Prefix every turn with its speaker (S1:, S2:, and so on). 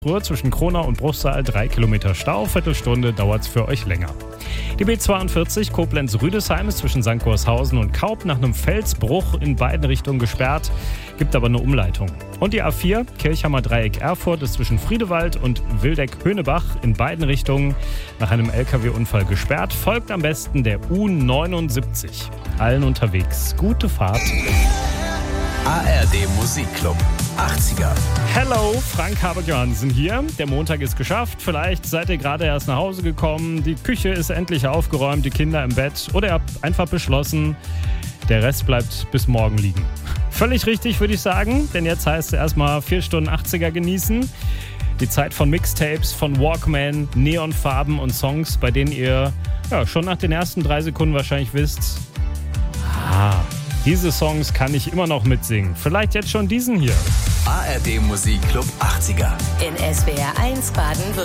S1: Uhr zwischen Kronau und Bruchsal 3 Kilometer Stau, Viertelstunde dauert es für euch länger. Die B42 Koblenz-Rüdesheim ist zwischen St. Gorshausen und Kaup nach einem Felsbruch in beiden Richtungen gesperrt, gibt aber eine Umleitung. Und die A4 Kirchhammer Dreieck Erfurt ist zwischen Friedewald und Wildeck-Höhnebach in beiden Richtungen nach einem LKW-Unfall gesperrt, folgt am besten der U79. Allen unterwegs gute Fahrt.
S2: ARD Musikclub 80er.
S1: Hello, Frank Habeck-Johansen hier. Der Montag ist geschafft. Vielleicht seid ihr gerade erst nach Hause gekommen. Die Küche ist endlich aufgeräumt, die Kinder im Bett. Oder ihr habt einfach beschlossen, der Rest bleibt bis morgen liegen. Völlig richtig, würde ich sagen. Denn jetzt heißt es erstmal 4 Stunden 80er genießen. Die Zeit von Mixtapes, von Walkman, Neonfarben und Songs, bei denen ihr schon nach den ersten 3 Sekunden wahrscheinlich wisst, diese Songs kann ich immer noch mitsingen. Vielleicht jetzt schon diesen hier.
S2: ARD Musikclub 80er.
S3: In SWR 1 Baden-Württemberg.